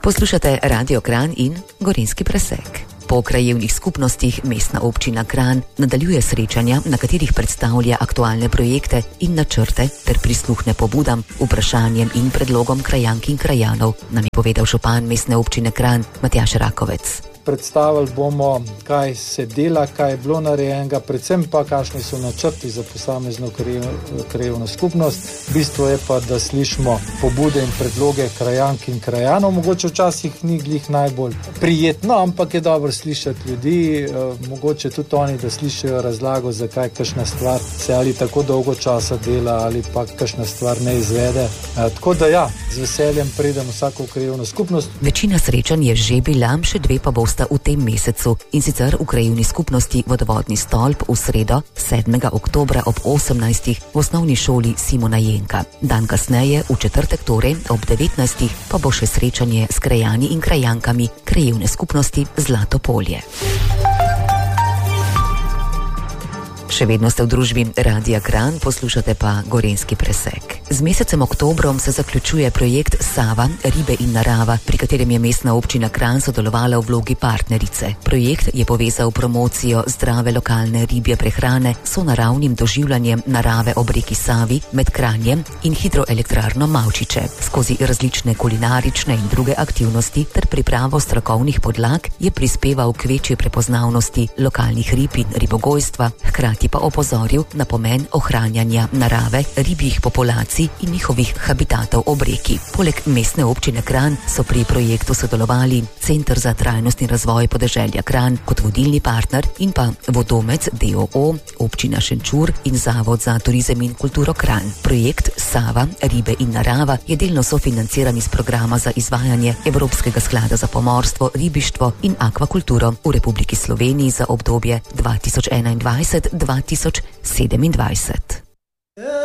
Poslušate Radio Kranj in Gorenjski presek. Po krajevnih skupnostih mestna občina Kranj nadaljuje srečanja, na katerih predstavlja aktualne projekte in načrte ter prisluhne pobudam, vprašanjem in predlogom krajank in krajanov, nam je povedal župan mestne občine Kranj Matjaž Rakovec. Predstavili bomo, kaj se dela, kaj je bilo narejenega, predvsem pa, kakšni so načrti za posamezno krajevno skupnost. Bistvo je pa, da slišimo pobude in predloge krajank in krajanov. Mogoče včasih ni glih najbolj prijetno, ampak je dobro slišati ljudi. Mogoče tudi oni, da slišijo razlago, zakaj kakšna stvar se ali tako dolgo časa dela ali pa kakšna stvar ne izvede. Tako da ja, z veseljem pridem vsako krajevno skupnost. Večina srečanj je že bila, še dve pa bosta v tem mesecu, in sicer v krajevni skupnosti Vodovodni stolp v sredo 7. oktobra ob 18. v osnovni šoli Simona Jenka. Dan kasneje, v četrtek torej ob 19. pa bo še srečanje s krajani in krajankami krajevne skupnosti Zlato polje. Še vedno ste v družbi Radia Kranj, poslušate pa Gorenjski presek. Z mesecem oktobrom se zaključuje projekt Sava, ribe in narava, pri katerem je mestna občina Kranj sodelovala v vlogi partnerice. Projekt je povezal promocijo zdrave lokalne ribje prehrane s sonaravnim doživljanjem narave ob reki Savi med Kranjem in hidroelektrarno Mavčiče. Skozi različne kulinarične in druge aktivnosti ter pripravo strokovnih podlag je prispeval k večji prepoznavnosti lokalnih rib in ribogojstva, hkrati pa opozoril na pomen ohranjanja narave, ribjih populacij in njihovih habitatov ob reki. Poleg mestne občine Kranj so pri projektu sodelovali Center za trajnostni razvoj podeželja Kranj kot vodilni partner in pa Vodomec d.o.o., občina Šenčur in Zavod za turizem in kulturo Kranj. Projekt Sava, ribe in narava je delno sofinanciran iz programa za izvajanje Evropskega sklada za pomorstvo, ribištvo in akvakulturo v Republiki Sloveniji za obdobje 2021-2027.